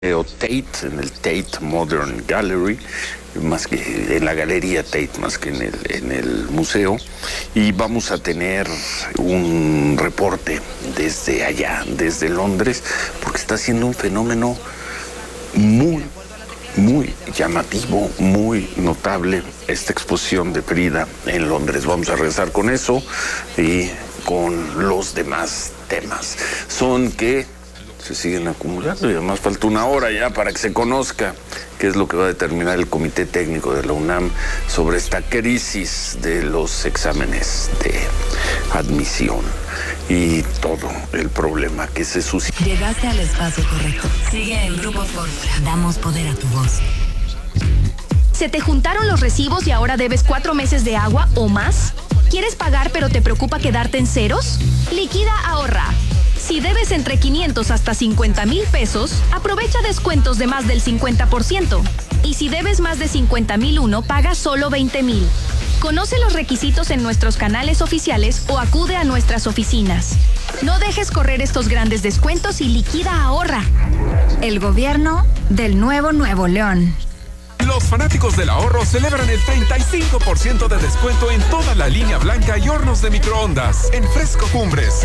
Tate, en el Tate Modern Gallery, más que en la galería Tate, más que en el museo, y vamos a tener un reporte desde allá, desde Londres, porque está siendo un fenómeno muy llamativo, muy notable esta exposición de Frida en Londres. Vamos a regresar con eso y con los demás temas. Son que se siguen acumulando y además falta una hora ya para que se conozca qué es lo que va a determinar el Comité Técnico de la UNAM sobre esta crisis de los exámenes de admisión y todo el problema que se suscita. Llegaste al espacio correcto. Sigue el Grupo Fórmula. Damos poder a tu voz. ¿Se te juntaron los recibos y ahora debes 4 meses de agua o más? ¿Quieres pagar pero te preocupa quedarte en ceros? Liquida Ahorra. Si debes entre 500 hasta 50,000 pesos, aprovecha descuentos de más del 50%. Y si debes más de 50,001, paga solo 20,000. Conoce los requisitos en nuestros canales oficiales o acude a nuestras oficinas. No dejes correr estos grandes descuentos y liquida Ahorra. El gobierno del nuevo Nuevo León. Los fanáticos del ahorro celebran el 35% de descuento en toda la línea blanca y hornos de microondas en Fresco Cumbres.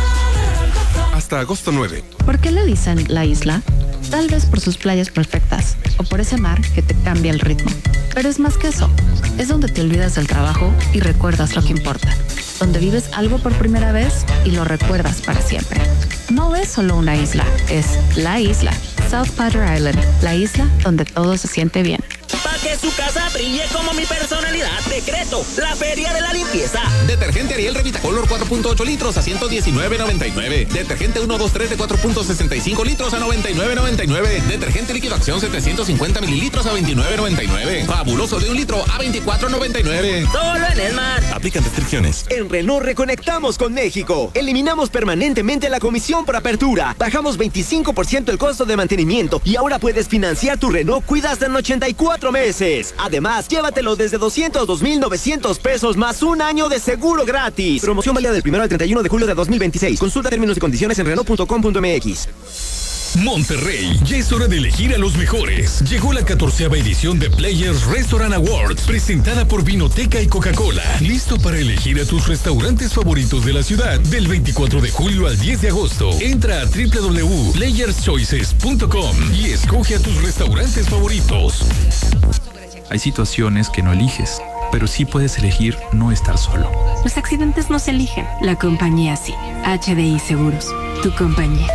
Hasta agosto 9. ¿Por qué le dicen la isla? Tal vez por sus playas perfectas o por ese mar que te cambia el ritmo. Pero es más que eso. Es donde te olvidas del trabajo y recuerdas lo que importa. Donde vives algo por primera vez y lo recuerdas para siempre. No es solo una isla, es la isla. South Padre Island, la isla donde todo se siente bien. Para que su casa brille como mi personalidad. Decreto, la feria de la limpieza. Detergente Ariel Revitacolor 4.8 litros a $119.99. Detergente 123 de 4.65 litros a $99.99. Detergente líquido acción 750 mililitros a $29.99. Fabuloso de 1 litro a $24.99. Solo en Esmar. Aplican restricciones. En Renault reconectamos con México. Eliminamos permanentemente la comisión por apertura. Bajamos 25% el costo de mantenimiento y ahora puedes financiar tu Renault Kwid hasta en 84 meses. Además, llévatelo desde 202,900 pesos más un año de seguro gratis. Promoción válida del 1 al 31 de julio de 2026. Consulta términos y condiciones en Renault.com.mx. Monterrey, ya es hora de elegir a los mejores. Llegó la 14ª edición de Players Restaurant Awards, presentada por Vinoteca y Coca-Cola. Listo para elegir a tus restaurantes favoritos de la ciudad del 24 de julio al 10 de agosto. Entra a www.playerschoices.com y escoge a tus restaurantes favoritos. Hay situaciones que no eliges, pero sí puedes elegir no estar solo. Los accidentes no se eligen, la compañía sí. HDI Seguros, tu compañía.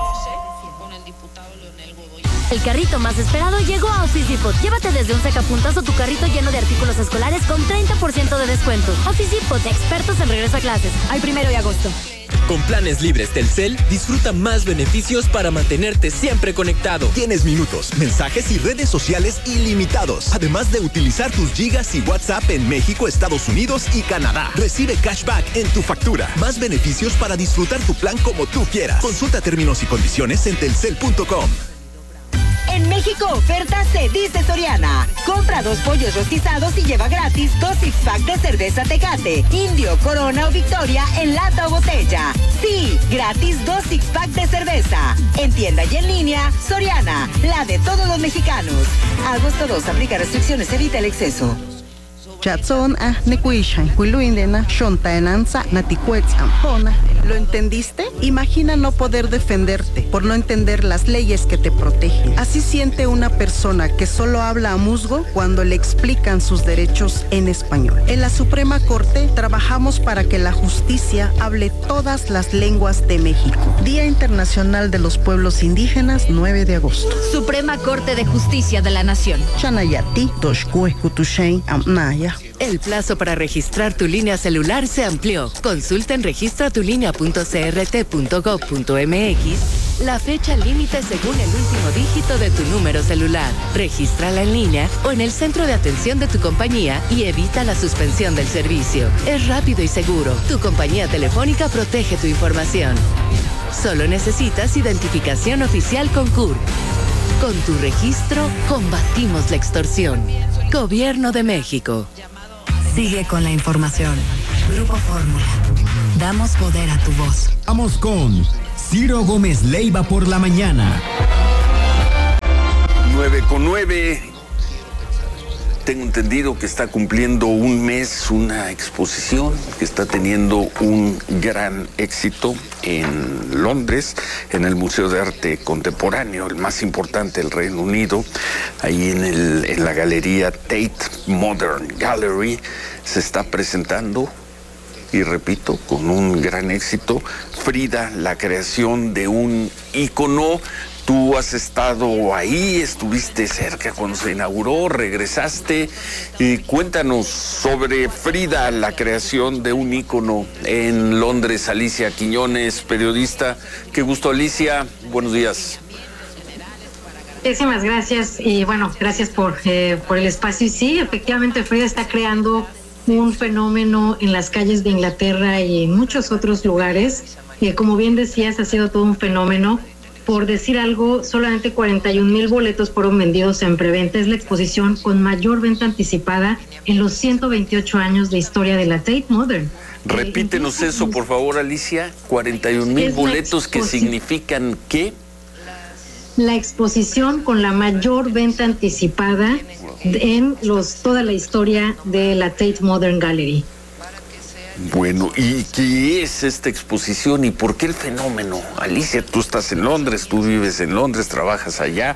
El carrito más esperado llegó a Office Depot. Llévate desde un sacapuntas tu carrito lleno de artículos escolares con 30% de descuento. Office Depot, expertos en regreso a clases, al 1 de agosto. Con planes libres Telcel, disfruta más beneficios para mantenerte siempre conectado. Tienes minutos, mensajes y redes sociales ilimitados, además de utilizar tus gigas y WhatsApp en México, Estados Unidos y Canadá. Recibe cashback en tu factura. Más beneficios para disfrutar tu plan como tú quieras. Consulta términos y condiciones en telcel.com. En México, oferta se dice Soriana. Compra 2 pollos rostizados y lleva gratis 2 six-pack de cerveza Tecate, Indio, Corona o Victoria en lata o botella. Sí, gratis 2 six-pack de cerveza. En tienda y en línea, Soriana, la de todos los mexicanos. Agosto 2, aplica restricciones, evita el exceso. ¿Lo entendiste? Imagina no poder defenderte por no entender las leyes que te protegen. Así siente una persona que solo habla a musgo cuando le explican sus derechos en español. En la Suprema Corte trabajamos para que la justicia hable todas las lenguas de México. Día Internacional de los Pueblos Indígenas, 9 de agosto. Suprema Corte de Justicia de la Nación. El plazo para registrar tu línea celular se amplió. Consulta en registratulinea.crt.gov.mx la fecha límite según el último dígito de tu número celular. Regístrala en línea o en el centro de atención de tu compañía y evita la suspensión del servicio. Es rápido y seguro. Tu compañía telefónica protege tu información. Solo necesitas identificación oficial con CURP. Con tu registro, combatimos la extorsión. Gobierno de México. Sigue con la información. Grupo Fórmula. Damos poder a tu voz. Vamos con Ciro Gómez Leiva por la mañana. 9:09. Tengo entendido que está cumpliendo un mes una exposición que está teniendo un gran éxito en Londres, en el Museo de Arte Contemporáneo, el más importante del Reino Unido. Ahí en la galería Tate Modern Gallery se está presentando, y repito, con un gran éxito, Frida, la creación de un ícono. Tú has estado ahí, estuviste cerca cuando se inauguró, regresaste. Cuéntanos sobre Frida, la creación de un ícono en Londres. Alicia Quiñones, periodista. Qué gusto, Alicia. Buenos días. Muchísimas gracias y bueno, gracias por el espacio. Y sí, efectivamente Frida está creando un fenómeno en las calles de Inglaterra y en muchos otros lugares. Como bien decías, ha sido todo un fenómeno. Por decir algo, solamente 41,000 boletos fueron vendidos en preventa. Es la exposición con mayor venta anticipada en los 128 años de historia de la Tate Modern. Repítenos eso, por favor, Alicia. 41,000 boletos, que significan ¿qué? La exposición con la mayor venta anticipada en toda la historia de la Tate Modern Gallery. Bueno, ¿y qué es esta exposición y por qué el fenómeno? Alicia, tú estás en Londres, tú vives en Londres, trabajas allá.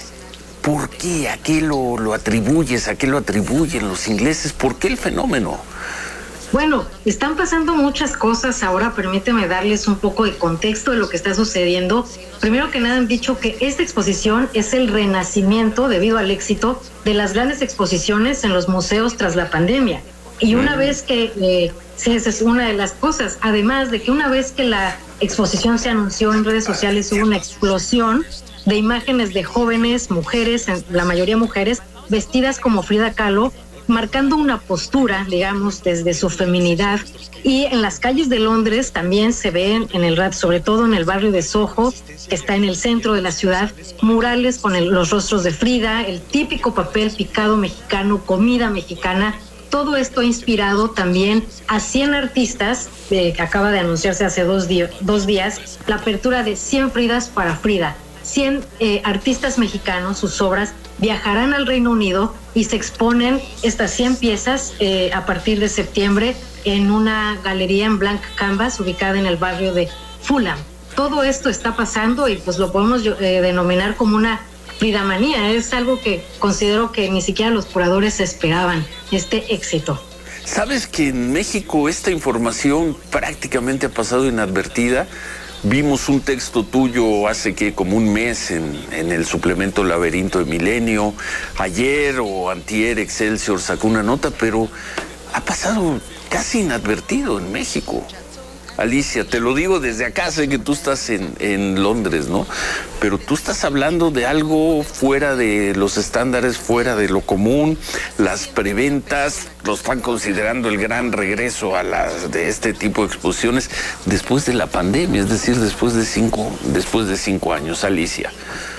¿Por qué? ¿A qué lo atribuyes? ¿A qué lo atribuyen los ingleses? ¿Por qué el fenómeno? Bueno, están pasando muchas cosas ahora. Permíteme darles un poco de contexto de lo que está sucediendo. Primero que nada, han dicho que esta exposición es el renacimiento, debido al éxito de las grandes exposiciones en los museos tras la pandemia. Y una vez que, sí, esa es una de las cosas, además de que una vez que la exposición se anunció en redes sociales, hubo una explosión de imágenes de jóvenes, mujeres, la mayoría mujeres, vestidas como Frida Kahlo, marcando una postura, digamos, desde su feminidad. Y en las calles de Londres también se ven, sobre todo en el barrio de Soho, que está en el centro de la ciudad, murales con los rostros de Frida, el típico papel picado mexicano, comida mexicana. Todo esto ha inspirado también a 100 artistas, que acaba de anunciarse hace dos días, la apertura de 100 Fridas para Frida. 100 artistas mexicanos, sus obras, viajarán al Reino Unido y se exponen estas 100 piezas a partir de septiembre en una galería en Blank Canvas ubicada en el barrio de Fulham. Todo esto está pasando y pues lo podemos denominar como una Fridamanía. Es algo que considero que ni siquiera los curadores esperaban, este éxito. ¿Sabes que en México esta información prácticamente ha pasado inadvertida? Vimos un texto tuyo hace como un mes en el suplemento Laberinto de Milenio. Ayer o antier Excelsior sacó una nota, pero ha pasado casi inadvertido en México. Alicia, te lo digo desde acá, sé que tú estás en Londres, ¿no? Pero tú estás hablando de algo fuera de los estándares, fuera de lo común. Las preventas lo están considerando el gran regreso de este tipo de exposiciones después de la pandemia, es decir, después de cinco años. Alicia.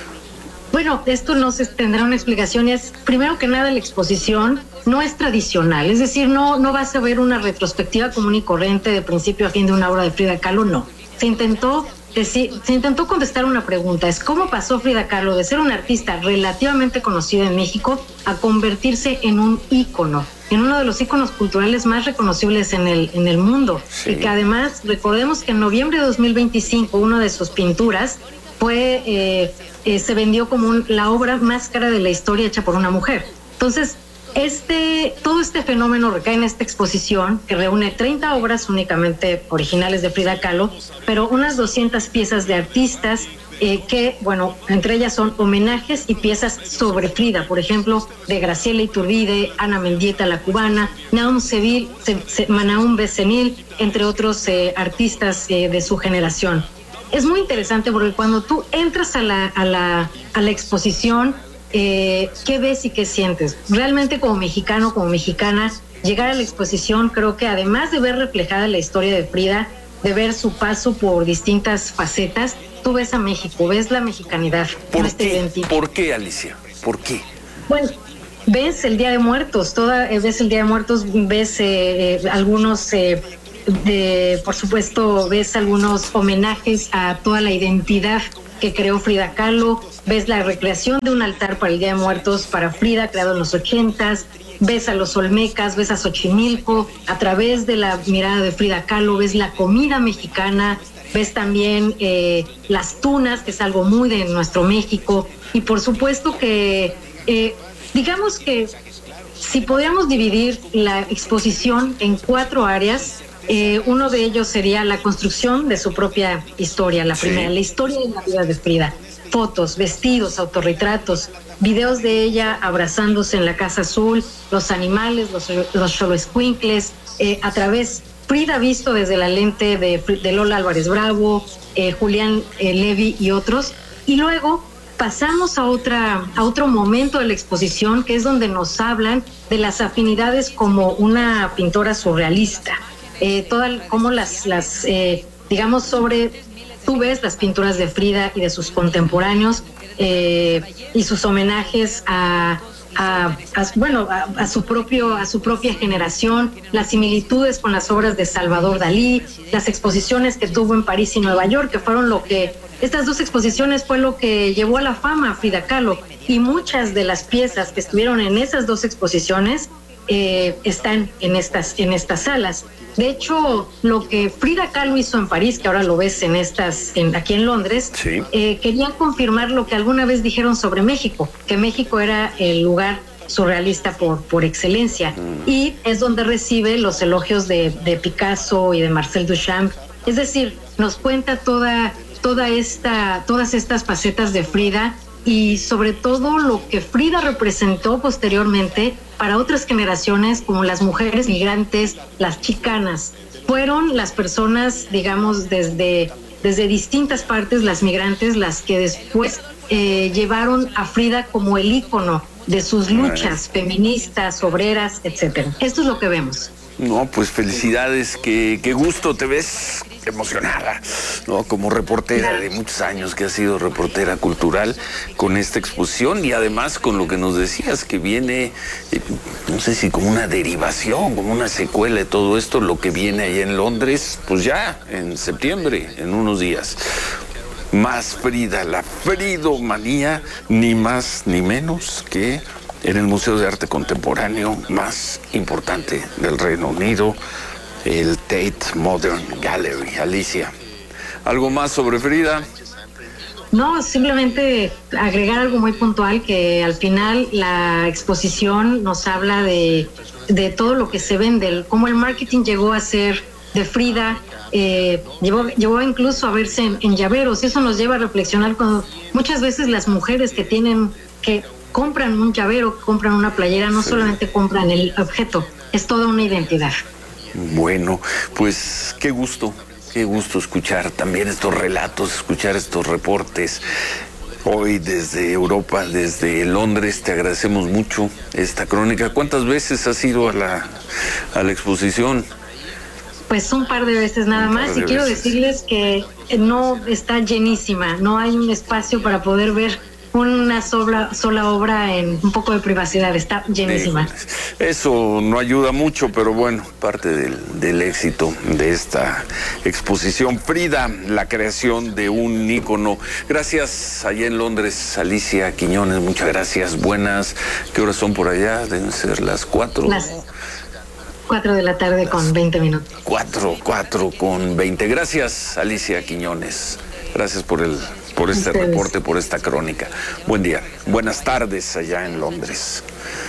Bueno, esto tendrá una explicación. Primero que nada, la exposición no es tradicional, es decir, no vas a ver una retrospectiva común y corriente de principio a fin de una obra de Frida Kahlo, no. Se intentó contestar una pregunta, es cómo pasó Frida Kahlo de ser una artista relativamente conocida en México a convertirse en un ícono, en uno de los íconos culturales más reconocibles en el mundo. Sí. Y que además, recordemos que en noviembre de 2025, una de sus pinturas se vendió como la obra más cara de la historia hecha por una mujer. Entonces, todo este fenómeno recae en esta exposición que reúne 30 obras únicamente originales de Frida Kahlo, pero unas 200 piezas de artistas que, bueno, entre ellas son homenajes y piezas sobre Frida, por ejemplo, de Graciela Iturbide, Ana Mendieta, la cubana, Naum Becenil, entre otros artistas de su generación. Es muy interesante porque cuando tú entras a la exposición, ¿qué ves y qué sientes? Realmente como mexicano, como mexicana, llegar a la exposición, creo que además de ver reflejada la historia de Frida, de ver su paso por distintas facetas, tú ves a México, ves la mexicanidad. ¿Por qué, Alicia? ¿Por qué? Bueno, ves el Día de Muertos, ves el Día de Muertos, ves algunos... por supuesto, ves algunos homenajes a toda la identidad que creó Frida Kahlo, ves la recreación de un altar para el Día de Muertos para Frida, creado en los 80s, ves a los olmecas, ves a Xochimilco, a través de la mirada de Frida Kahlo, ves la comida mexicana, ves también las tunas, que es algo muy de nuestro México, y por supuesto que, digamos que si podríamos dividir la exposición en 4 áreas, uno de ellos sería la construcción de su propia historia, la primera, la historia de la vida de Frida, fotos, vestidos, autorretratos, videos de ella abrazándose en la Casa Azul, los animales, los xoloescuincles, a través Frida visto desde la lente de Lola Álvarez Bravo, Julián Levy y otros. Y luego pasamos a otro momento de la exposición, que es donde nos hablan de las afinidades como una pintora surrealista. Como digamos, tú ves las pinturas de Frida y de sus contemporáneos y sus homenajes a su propia generación, las similitudes con las obras de Salvador Dalí, las exposiciones que tuvo en París y Nueva York, que fueron estas 2 exposiciones fue lo que llevó a la fama a Frida Kahlo, y muchas de las piezas que estuvieron en esas 2 exposiciones están en estas salas. De hecho, lo que Frida Kahlo hizo en París, que ahora lo ves aquí en Londres, quería confirmar lo que alguna vez dijeron sobre México, que México era el lugar surrealista por excelencia, y es donde recibe los elogios de Picasso y de Marcel Duchamp. Es decir, nos cuenta todas estas facetas de Frida, y sobre todo lo que Frida representó posteriormente para otras generaciones, como las mujeres migrantes, las chicanas. Fueron las personas, digamos, desde distintas partes, las migrantes, las que después llevaron a Frida como el ícono de sus luchas feministas, obreras, etcétera. Esto es lo que vemos. No, pues felicidades, qué gusto, te ves emocionada, ¿no? Como reportera de muchos años, que has sido reportera cultural, con esta exposición, y además con lo que nos decías, que viene, no sé si como una derivación, como una secuela de todo esto, lo que viene allá en Londres, pues ya en septiembre, en unos días. Más Frida, la fridomanía, ni más ni menos que en el Museo de Arte Contemporáneo más importante del Reino Unido, el Tate Modern Gallery. Alicia, ¿algo más sobre Frida? No, simplemente agregar algo muy puntual, que al final la exposición nos habla de todo lo que se vende, cómo el marketing llegó a ser de Frida, llevó incluso a verse en llaveros. Eso nos lleva a reflexionar cuando muchas veces las mujeres que compran un llavero, compran una playera, no solamente compran el objeto, es toda una identidad. Bueno, pues qué gusto escuchar también estos relatos, escuchar estos reportes. Hoy desde Europa, desde Londres, te agradecemos mucho esta crónica. ¿Cuántas veces has ido a la exposición? Pues un par de veces nada más, y quiero decirles que no está llenísima, no hay un espacio para poder ver una sola obra en un poco de privacidad, está llenísima. Eso no ayuda mucho, pero bueno, parte del éxito de esta exposición. Frida, la creación de un ícono. Gracias allá en Londres, Alicia Quiñones, muchas gracias. Buenas, ¿qué horas son por allá? Deben ser las 4. Las 4 de la tarde con 20 minutos. 4 con 20. Gracias, Alicia Quiñones. Gracias por este reporte, por esta crónica. Buen día. Buenas tardes allá en Londres.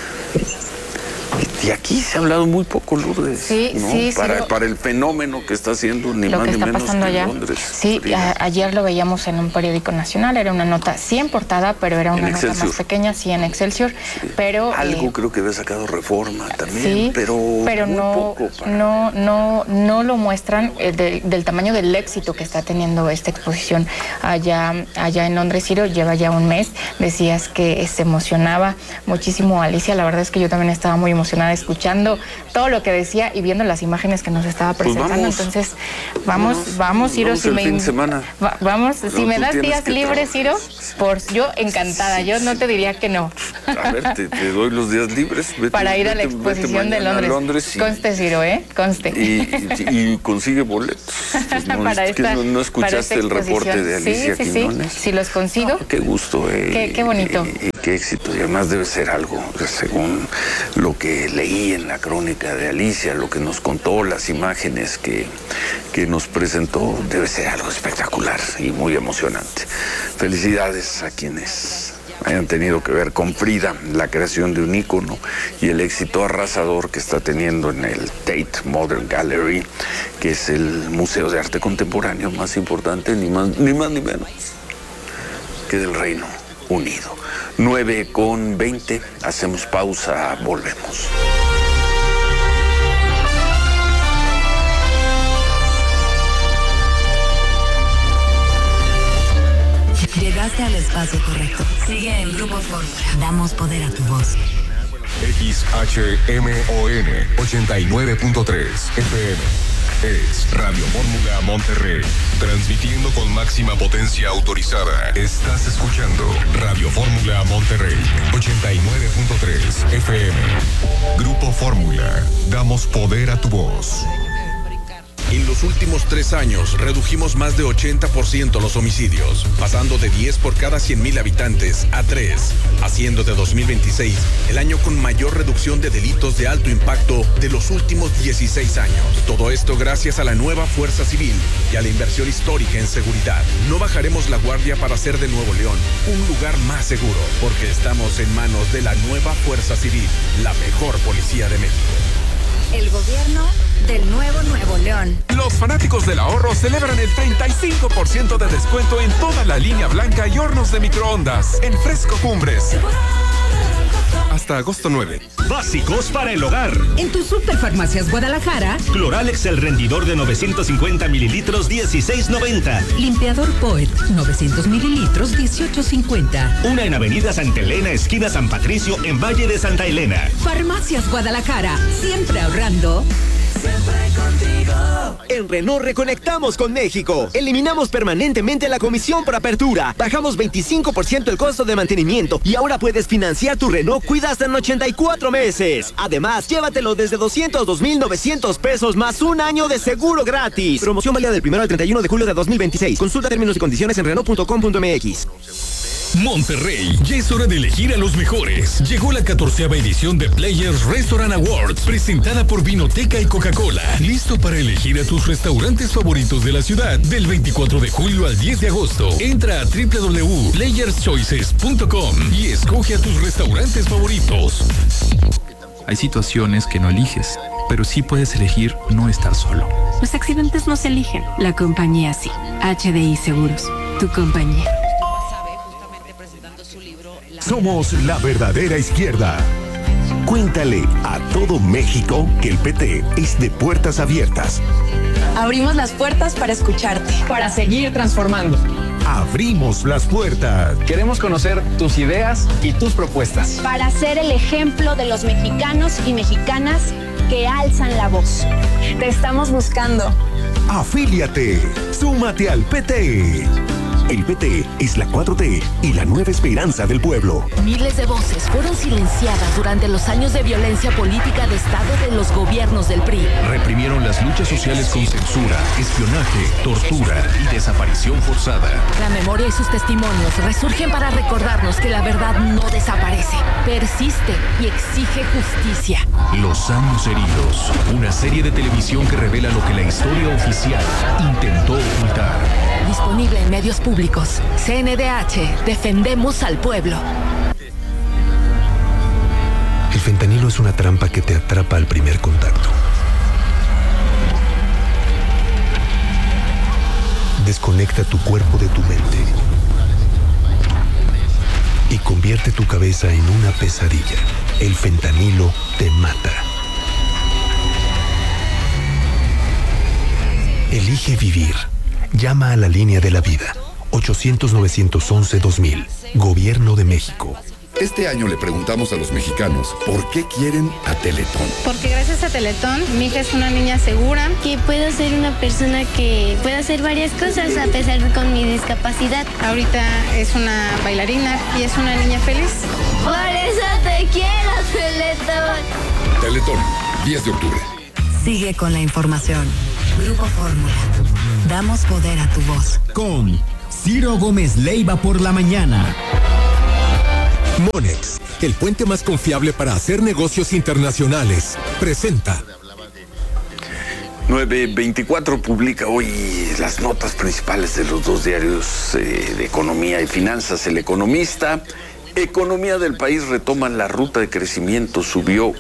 Y aquí se ha hablado muy poco, Lourdes, sí, ¿no? Sí, para el fenómeno que está haciendo ni más ni menos que en Londres. Sí, ayer lo veíamos en un periódico nacional, era una nota sí en portada, pero era una nota más pequeña, sí en Excelsior, sí. Pero algo creo que había sacado Reforma también, sí, pero no, poco no lo muestran del tamaño del éxito que está teniendo esta exposición allá en Londres. Ciro, lleva ya un mes, decías que se emocionaba muchísimo Alicia, la verdad es que yo también estaba muy emocionada emocionada escuchando todo lo que decía y viendo las imágenes que nos estaba presentando. Pues entonces, vamos, Ciro, si me das días libres, Ciro, yo encantada, yo no te diría que no. A ver, te doy los días libres. Para ir a la exposición de Londres. Conste, Ciro, conste. Y consigue boletos. Pues no escuchaste el reporte de Alicia Quiñones. Sí, los consigo. Qué gusto. Qué bonito. Qué éxito. Y además debe ser algo, según lo que leí en la crónica de Alicia, lo que nos contó, las imágenes que nos presentó, debe ser algo espectacular y muy emocionante. Felicidades a quienes hayan tenido que ver con Frida, la creación de un ícono y el éxito arrasador que está teniendo en el Tate Modern Gallery, que es el museo de arte contemporáneo más importante, ni más ni menos que del Reino Unido. 9:20, hacemos pausa, volvemos. Llegaste al espacio correcto. Sigue en Grupo Fórmula. Damos poder a tu voz. XHMON 89.3 FM. Es Radio Fórmula Monterrey. Transmitiendo con máxima potencia autorizada. Estás escuchando Radio Fórmula Monterrey 89.3 FM. Grupo Fórmula. Damos poder a tu voz. En los últimos 3 años redujimos más de 80% los homicidios, pasando de 10 por cada 100,000 habitantes a 3, haciendo de 2026 el año con mayor reducción de delitos de alto impacto de los últimos 16 años. Todo esto gracias a la nueva Fuerza Civil y a la inversión histórica en seguridad. No bajaremos la guardia para hacer de Nuevo León un lugar más seguro, porque estamos en manos de la nueva Fuerza Civil, la mejor policía de México. El gobierno del Nuevo León. Los fanáticos del ahorro celebran el 35% de descuento en toda la línea blanca y hornos de microondas en Fresco Cumbres. Hasta agosto 9. Básicos para el hogar. En tu Superfarmacias Guadalajara, Cloralex el rendidor de 950 mililitros, $16.90. Limpiador Poet, 900 mililitros, $18.50. Una en Avenida Santa Elena, esquina San Patricio, en Valle de Santa Elena. Farmacias Guadalajara, siempre ahorrando. Siempre contigo. En Renault reconectamos con México. Eliminamos permanentemente la comisión por apertura. Bajamos 25% el costo de mantenimiento y ahora puedes financiar tu Renault Cuida hasta en 84 meses. Además, llévatelo desde 202,900 pesos más un año de seguro gratis. Promoción válida del 1 al 31 de julio de 2026. Consulta términos y condiciones en Renault.com.mx. Monterrey, ya es hora de elegir a los mejores. Llegó la 14ª edición de Players Restaurant Awards, presentada por Vinoteca y Coca-Cola. Listo para elegir a tus restaurantes favoritos de la ciudad del 24 de julio al 10 de agosto. Entra a www.playerschoices.com y escoge a tus restaurantes favoritos. Hay situaciones que no eliges, pero sí puedes elegir no estar solo. Los accidentes no se eligen, la compañía sí. HDI Seguros, tu compañía. Somos la verdadera izquierda. Cuéntale a todo México que el PT es de puertas abiertas. Abrimos las puertas para escucharte, para seguir transformando. Abrimos las puertas. Queremos conocer tus ideas y tus propuestas. Para ser el ejemplo de los mexicanos y mexicanas que alzan la voz. Te estamos buscando. Afíliate. Súmate al PT. El PT es la 4T y la nueva esperanza del pueblo. Miles de voces fueron silenciadas durante los años de violencia política de Estado de los gobiernos del PRI. Reprimieron las luchas sociales con censura, espionaje, tortura y desaparición forzada. La memoria y sus testimonios resurgen para recordarnos que la verdad no desaparece, persiste y exige justicia. Los años heridos, una serie de televisión que revela lo que la historia oficial intentó ocultar. Disponible en medios públicos. CNDH, defendemos al pueblo. El fentanilo es una trampa que te atrapa al primer contacto. Desconecta tu cuerpo de tu mente y convierte tu cabeza en una pesadilla. El fentanilo te mata. Elige vivir. Llama a la línea de la vida. 800-911-2000. Gobierno de México. Este año le preguntamos a los mexicanos por qué quieren a Teletón. Porque gracias a Teletón, mi hija es una niña segura. Que puedo ser una persona que pueda hacer varias cosas a pesar de con mi discapacidad. Ahorita es una bailarina y es una niña feliz. Por eso te quiero, Teletón. Teletón, 10 de octubre. Sigue con la información. Grupo Fórmula. Damos poder a tu voz. Con Ciro Gómez Leiva por la mañana. Monex, el puente más confiable para hacer negocios internacionales, presenta. 924 publica hoy las notas principales de los dos diarios de economía y finanzas. El Economista: economía del país retoma la ruta de crecimiento, subió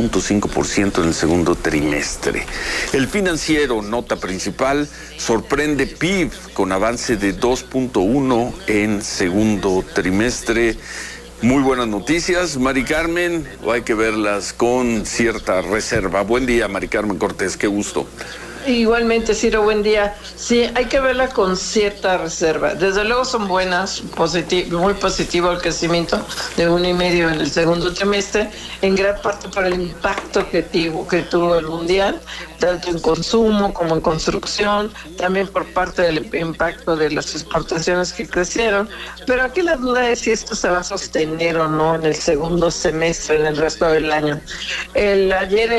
1.5% en el segundo trimestre. El Financiero, nota principal: sorprende PIB con avance de 2.1 en segundo trimestre. Muy buenas noticias, Mari Carmen, o hay que verlas con cierta reserva. Buen día, Mari Carmen Cortés, qué gusto. Igualmente, Ciro, buen día. Sí, hay que verla con cierta reserva. Desde luego son buenas, muy positivo el crecimiento de 1.5% en el segundo trimestre, en gran parte por el impacto que tuvo el mundial, tanto en consumo como en construcción, también por parte del impacto de las exportaciones que crecieron. Pero aquí la duda es si esto se va a sostener o no en el segundo semestre, en el resto del año. Ayer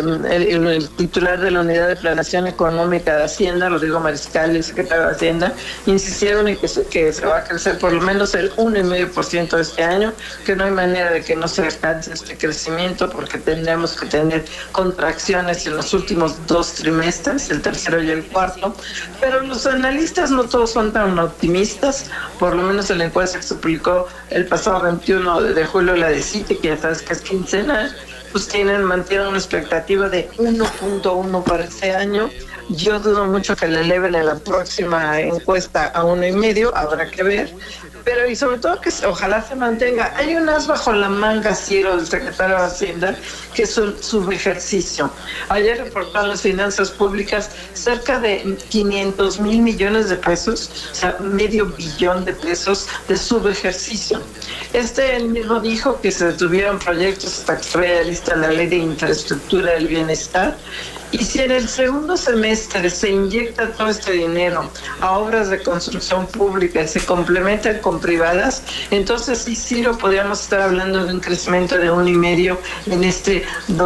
el titular de la Unidad de Planación Económica de Hacienda, Rodrigo Mariscal, el secretario de Hacienda, insistieron en que se va a crecer por lo menos el 1.5% este año, que no hay manera de que no se alcance este crecimiento, porque tendríamos que tener contracciones en los últimos 2 trimestres, el tercero y el cuarto. Pero los analistas no todos son tan optimistas, por lo menos en la encuesta que se publicó el pasado 21 de julio, la de CITE, que ya sabes que es quincenal, pues mantienen una expectativa de 1.1 para este año. Yo dudo mucho que le eleven en la próxima encuesta a 1.5, habrá que ver. Pero y sobre todo que ojalá se mantenga. Hay un as bajo la manga, Ciro, del secretario de Hacienda, que es un subejercicio. Ayer reportaron las finanzas públicas cerca de 500,000 millones de pesos, o sea, $500 millones de pesos de subejercicio. Él mismo dijo que se detuvieron proyectos hasta que se vea lista la ley de infraestructura del bienestar. Y si en el segundo semestre se inyecta todo este dinero a obras de construcción pública y se complementan con privadas, entonces sí, Ciro, podríamos estar hablando de un crecimiento de 1.5% en este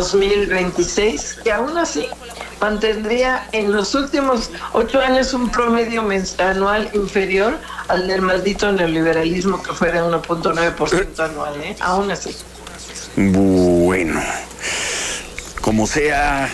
2026, que aún así mantendría en los últimos 8 años un promedio anual inferior al del maldito neoliberalismo, que fuera 1.9% anual, aún así. Bueno, como sea,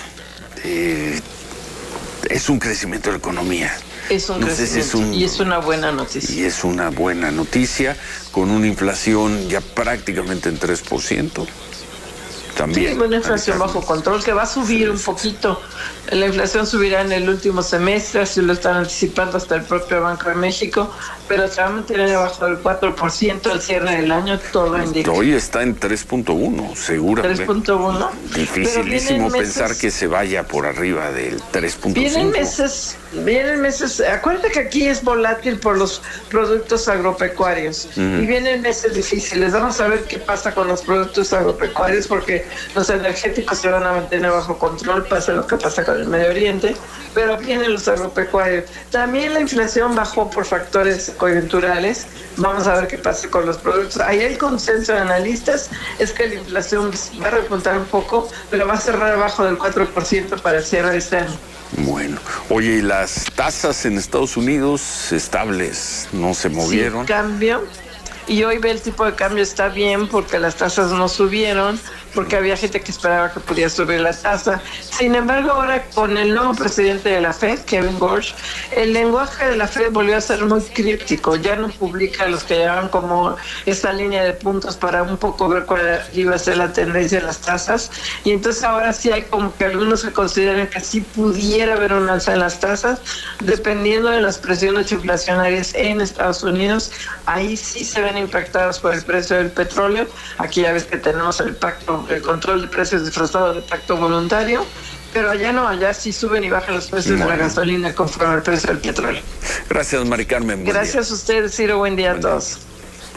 es un crecimiento de la economía. Es un crecimiento y es una buena noticia. Y es una buena noticia, con una inflación ya prácticamente en 3%. También. Sí, una inflación bajo control que va a subir un poquito. La inflación subirá en el último semestre, así lo están anticipando hasta el propio Banco de México, pero se va a mantener abajo del 4% al cierre del año, todo indica. Hoy está en 3.1, seguramente. 3.1. Dificilísimo pensar que se vaya por arriba del 3.5. Vienen meses, acuérdate que aquí es volátil por los productos agropecuarios, y vienen meses difíciles. Vamos a ver qué pasa con los productos agropecuarios, porque los energéticos se van a mantener bajo control, pasa lo que pasa con el Medio Oriente, pero vienen los agropecuarios. También la inflación bajó por factores coyunturales. Vamos a ver qué pasa con los productos. Ahí el consenso de analistas es que la inflación va a repuntar un poco, pero va a cerrar abajo del 4% para el cierre de este año. Bueno, oye, ¿y las tasas en Estados Unidos estables no se movieron? Sí, cambio. Y hoy ve el tipo de cambio está bien porque las tasas no subieron, porque había gente que esperaba que pudiera subir la tasa. Sin embargo, ahora con el nuevo presidente de la Fed, Kevin Gorge, el lenguaje de la Fed volvió a ser muy críptico. Ya no publica los que llevan como esta línea de puntos para un poco ver cuál iba a ser la tendencia de las tasas. Y entonces ahora sí hay como que algunos que consideran que sí pudiera haber un alza en las tasas, dependiendo de las presiones inflacionarias en Estados Unidos. Ahí sí se ven impactados por el precio del petróleo. Aquí ya ves que tenemos el control de precios disfrazado de pacto voluntario, pero allá no, allá sí suben y bajan los precios de la gasolina conforme al precio del petróleo. Gracias, Mari Carmen. Gracias a ustedes, Ciro, buen día a todos.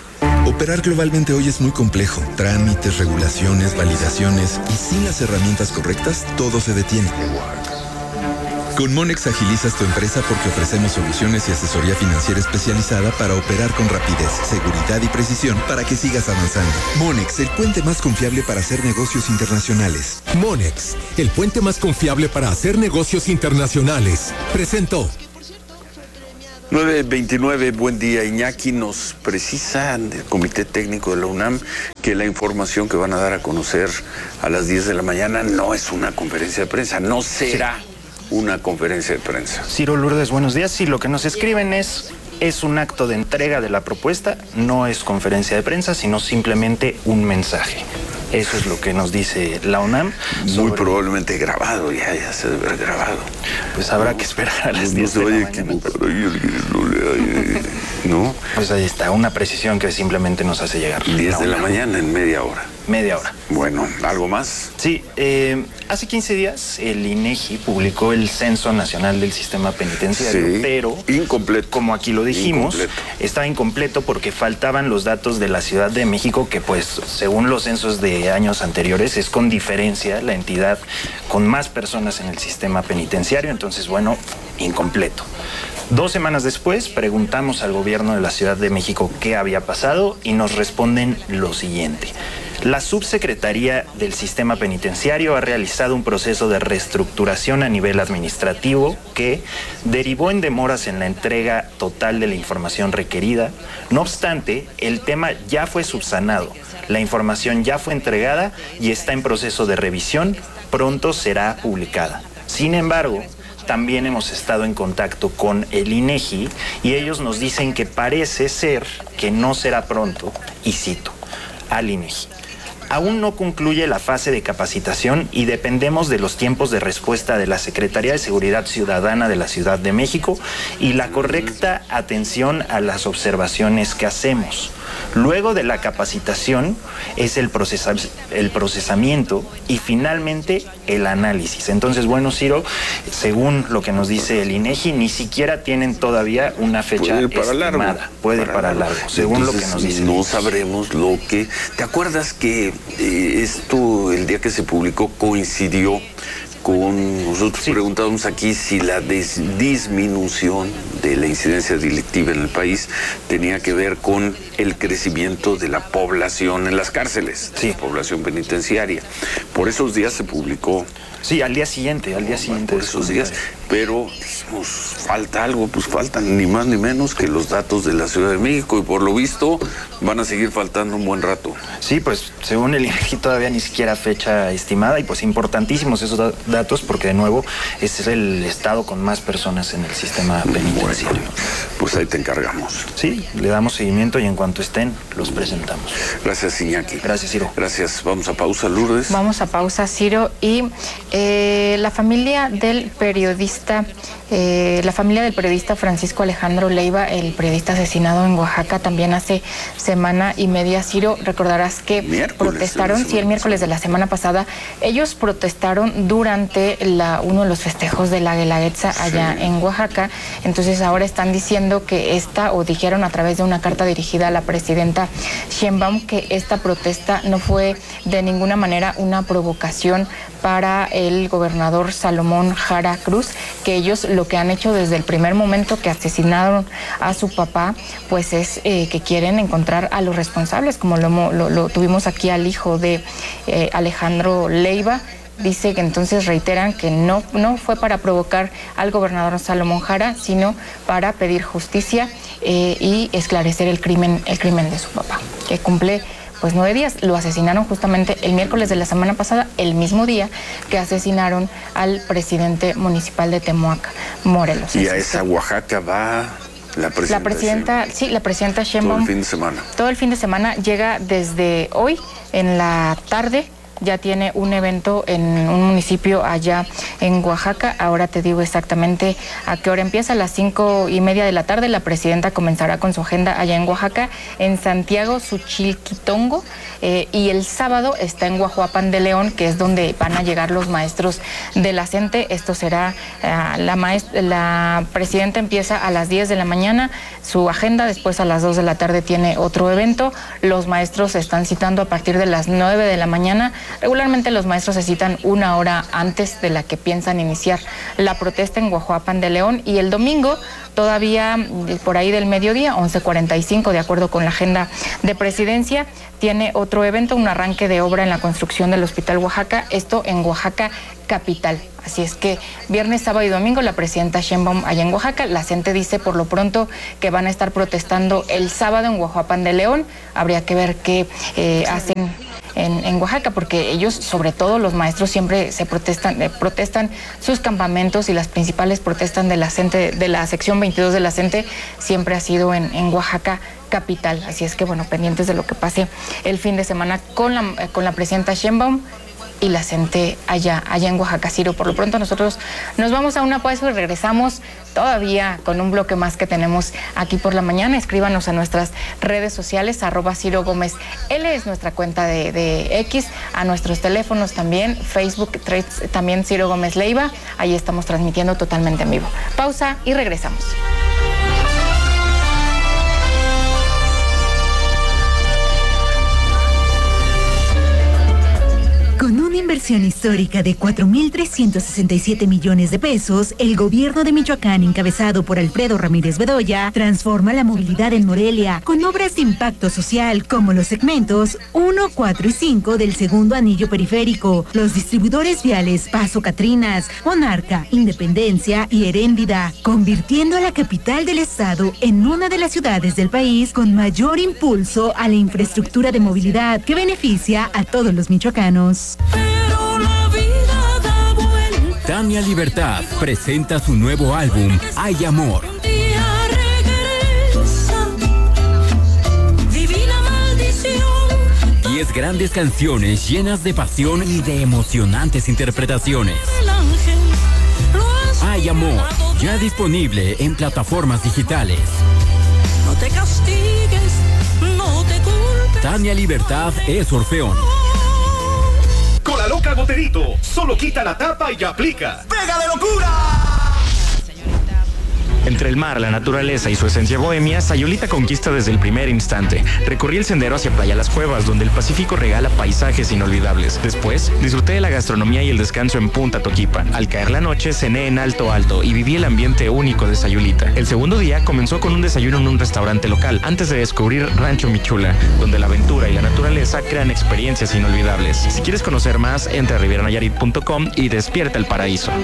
Operar globalmente hoy es muy complejo. Trámites, regulaciones, validaciones, y sin las herramientas correctas, todo se detiene. Con Monex agilizas tu empresa porque ofrecemos soluciones y asesoría financiera especializada para operar con rapidez, seguridad y precisión para que sigas avanzando. Monex, el puente más confiable para hacer negocios internacionales. Monex, el puente más confiable para hacer negocios internacionales. Presentó. 9:29, buen día. Iñaki nos precisa del Comité Técnico de la UNAM que la información que van a dar a conocer a las 10 de la mañana no es una conferencia de prensa, no será una conferencia de prensa. Ciro Lourdes, buenos días. Sí, lo que nos escriben es un acto de entrega de la propuesta, no es conferencia de prensa, sino simplemente un mensaje. Eso es lo que nos dice la UNAM. Muy probablemente grabado, ya se debe haber grabado. Pues habrá que esperar a las 10 de la mañana. ¿No? Pues ahí está, una precisión que simplemente nos hace llegar. 10 de la mañana en media hora. Media hora. Bueno, ¿algo más? Sí, hace 15 días el INEGI publicó el Censo Nacional del Sistema Penitenciario, pero incompleto. Como aquí lo dijimos, estaba incompleto porque faltaban los datos de la Ciudad de México, que pues según los censos de años anteriores es con diferencia la entidad con más personas en el sistema penitenciario, entonces bueno, incompleto. 2 semanas después preguntamos al gobierno de la Ciudad de México qué había pasado y nos responden lo siguiente. La Subsecretaría del Sistema Penitenciario ha realizado un proceso de reestructuración a nivel administrativo que derivó en demoras en la entrega total de la información requerida. No obstante, el tema ya fue subsanado, la información ya fue entregada y está en proceso de revisión, pronto será publicada. Sin embargo, también hemos estado en contacto con el INEGI y ellos nos dicen que parece ser que no será pronto, y cito al INEGI. Aún no concluye la fase de capacitación y dependemos de los tiempos de respuesta de la Secretaría de Seguridad Ciudadana de la Ciudad de México y la correcta atención a las observaciones que hacemos. Luego de la capacitación es el procesamiento y finalmente el análisis. Entonces, bueno, Ciro, según lo que nos dice el INEGI, ni siquiera tienen todavía una fecha estimada. Puede ir para largo, según entonces, lo que nos dice. No sabremos lo que... ¿Te acuerdas que esto, el día que se publicó, coincidió con... Nosotros preguntábamos aquí si la disminución de la incidencia delictiva en el país tenía que ver con el crecimiento de la población en las cárceles, la población penitenciaria. Por esos días se publicó. Sí, al día siguiente. Por esos días, pero dijimos, falta algo, pues faltan ni más ni menos que los datos de la Ciudad de México y por lo visto van a seguir faltando un buen rato. Sí, pues según el INEGI todavía ni siquiera fecha estimada y pues importantísimos esos datos porque de nuevo es el estado con más personas en el sistema penitenciario. Bueno, pues ahí te encargamos. Sí, le damos seguimiento y en cuanto estén los presentamos. Gracias, Iñaki. Gracias, Ciro. Gracias. Vamos a pausa, Lourdes. Vamos a pausa, Ciro, y la familia del periodista Francisco Alejandro Leiva, el periodista asesinado en Oaxaca también hace semana y media, Ciro, recordarás que protestaron, el miércoles de la semana pasada, ellos protestaron durante uno de los festejos de la Guelaguetza allá en Oaxaca, entonces ahora están diciendo que dijeron a través de una carta dirigida a la presidenta Sheinbaum que esta protesta no fue de ninguna manera una provocación para el gobernador Salomón Jara Cruz, que ellos lo que han hecho desde el primer momento que asesinaron a su papá, pues es que quieren encontrar a los responsables, como lo tuvimos aquí al hijo de Alejandro Leiva. Dice que entonces reiteran que no fue para provocar al gobernador Salomón Jara, sino para pedir justicia y esclarecer el crimen de su papá, que cumple pues 9 días. Lo asesinaron justamente el miércoles de la semana pasada, el mismo día que asesinaron al presidente municipal de Temoac, Morelos. Y a esa Oaxaca va la presidenta Sheinbaum. Todo el fin de semana. Todo el fin de semana, llega desde hoy en la tarde, ya tiene un evento en un municipio allá en Oaxaca. Ahora te digo exactamente a qué hora empieza. A las 5:30 de la tarde la presidenta comenzará con su agenda allá en Oaxaca, en Santiago Suchilquitongo, y el sábado está en Guajuapan de León, que es donde van a llegar los maestros de la CENTE. Esto será, la presidenta empieza a las 10 de la mañana su agenda, después a las 2 de la tarde tiene otro evento. Los maestros se están citando a partir de las 9 de la mañana. Regularmente los maestros se citan una hora antes de la que piensan iniciar la protesta en Guajuapan de León, y el domingo todavía por ahí del mediodía, 11:45, de acuerdo con la agenda de presidencia, tiene otro evento, un arranque de obra en la construcción del Hospital Oaxaca, esto en Oaxaca capital. Así es que viernes, sábado y domingo la presidenta Sheinbaum allá en Oaxaca. La CENTE dice por lo pronto que van a estar protestando el sábado en Guajuapan de León. Habría que ver qué hacen en Oaxaca, porque ellos, sobre todo los maestros, siempre se protestan sus campamentos, y las principales protestas de la CENTE, de la sección 22 de la CENTE, siempre ha sido en Oaxaca capital. Así es que bueno, pendientes de lo que pase el fin de semana con la presidenta Sheinbaum y la CENTE allá en Oaxaca. Ciro, por lo pronto nosotros nos vamos a una pausa y regresamos todavía con un bloque más que tenemos aquí por la mañana. Escríbanos a nuestras redes sociales, @Ciro Gómez L es nuestra cuenta de X, a nuestros teléfonos también, Facebook, Threads, también Ciro Gómez Leiva. Ahí estamos transmitiendo totalmente en vivo. Pausa y regresamos. Con una inversión histórica de 4.367 millones de pesos, el gobierno de Michoacán, encabezado por Alfredo Ramírez Bedoya, transforma la movilidad en Morelia con obras de impacto social como los segmentos 1, 4 y 5 del segundo anillo periférico, los distribuidores viales Paso Catrinas, Monarca, Independencia y Heréndida, convirtiendo a la capital del estado en una de las ciudades del país con mayor impulso a la infraestructura de movilidad que beneficia a todos los michoacanos. Pero la vida da vuelta. Tania Libertad presenta su nuevo álbum, Hay Amor. Un día regresa, divina maldición. 10 grandes canciones llenas de pasión y de emocionantes interpretaciones. El ángel lo Hay Amor, ya disponible en plataformas digitales. No te castigues, no te culpes. Tania Libertad es Orfeón. Con la loca Goterito, solo quita la tapa y aplica. ¡Pega de locura! Entre el mar, la naturaleza y su esencia bohemia, Sayulita conquista desde el primer instante. Recorrí el sendero hacia Playa Las Cuevas, donde el Pacífico regala paisajes inolvidables. Después, disfruté de la gastronomía y el descanso en Punta Toquipa. Al caer la noche, cené en Alto Alto y viví el ambiente único de Sayulita. El segundo día comenzó con un desayuno en un restaurante local, antes de descubrir Rancho Michula, donde la aventura y la naturaleza crean experiencias inolvidables. Si quieres conocer más, entra a rivieranayarit.com y despierta el paraíso.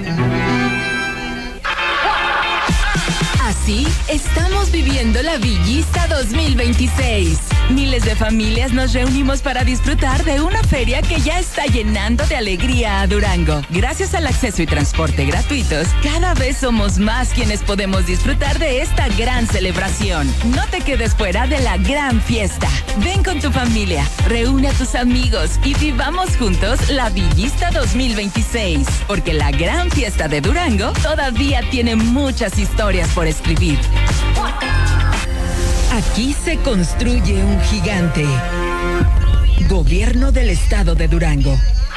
Así estamos viviendo la Villista 2026. Miles de familias nos reunimos para disfrutar de una feria que ya está llenando de alegría a Durango. Gracias al acceso y transporte gratuitos, cada vez somos más quienes podemos disfrutar de esta gran celebración. No te quedes fuera de la gran fiesta. Ven con tu familia, reúne a tus amigos y vivamos juntos la Villista 2026. Porque la gran fiesta de Durango todavía tiene muchas historias por escribir. Aquí se construye un gigante. Gobierno del Estado de Durango.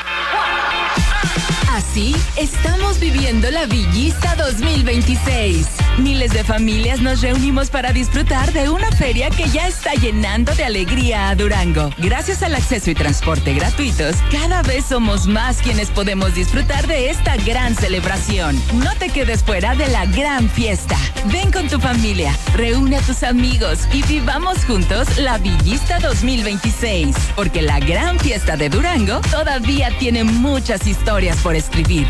Así estamos viviendo la Villista 2026. Miles de familias nos reunimos para disfrutar de una feria que ya está llenando de alegría a Durango. Gracias al acceso y transporte gratuitos, cada vez somos más quienes podemos disfrutar de esta gran celebración. No te quedes fuera de la gran fiesta. Ven con tu familia, reúne a tus amigos y vivamos juntos la Villista 2026. Porque la gran fiesta de Durango todavía tiene muchas historias por escribir.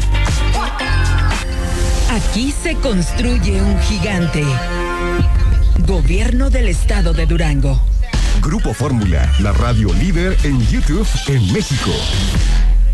Aquí se construye un gigante. Gobierno del Estado de Durango. Grupo Fórmula, la radio líder en YouTube en México.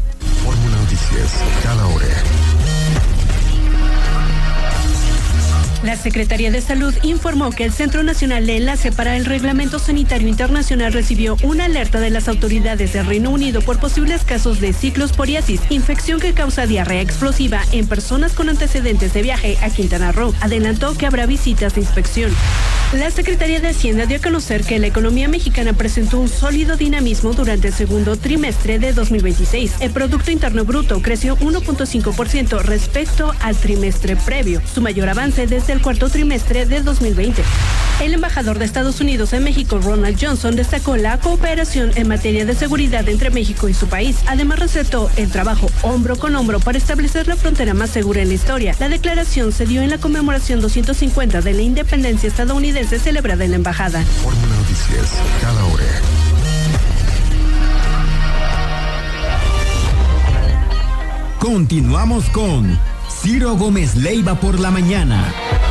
Fórmula Noticias, cada hora. La Secretaría de Salud informó que el Centro Nacional de Enlace para el Reglamento Sanitario Internacional recibió una alerta de las autoridades del Reino Unido por posibles casos de ciclosporiasis, infección que causa diarrea explosiva en personas con antecedentes de viaje a Quintana Roo. Adelantó que habrá visitas de inspección. La Secretaría de Hacienda dio a conocer que la economía mexicana presentó un sólido dinamismo durante el segundo trimestre de 2026. El Producto Interno Bruto creció 1.5% respecto al trimestre previo, su mayor avance desde el cuarto trimestre de 2020. El embajador de Estados Unidos en México, Ronald Johnson, destacó la cooperación en materia de seguridad entre México y su país. Además, resaltó el trabajo hombro con hombro para establecer la frontera más segura en la historia. La declaración se dio en la conmemoración 250 de la independencia estadounidense celebrada en la embajada. Fórmula Noticias, cada hora. Continuamos con Ciro Gómez Leiva por la mañana.